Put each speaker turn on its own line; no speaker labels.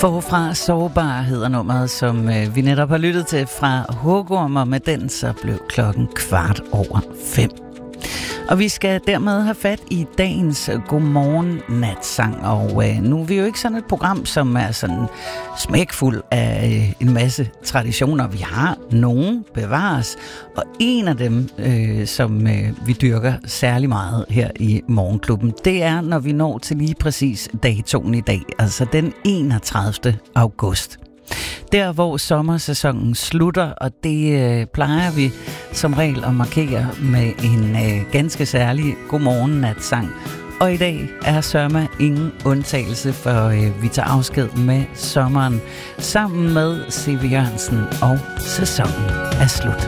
Forfra sårbar hedder nummeret, som vi netop har lyttet til fra Hugorm, og med den så blev klokken 5:15. Og vi skal dermed have fat i dagens Godmorgen Natsang. Og nu er vi jo ikke sådan et program, som er sådan smækfuld af en masse traditioner. Vi har nogen bevares, og en af dem, som vi dyrker særlig meget her i Morgenklubben, det er, når vi når til lige præcis datoen i dag, altså den 31. august. Der, hvor sommersæsonen slutter, og det plejer vi som regel at markere med en ganske særlig godmorgen-natsang. Og i dag er sørme ingen undtagelse, for vi tager afsked med sommeren sammen med C.V. Jørgensen, og sæsonen er slut.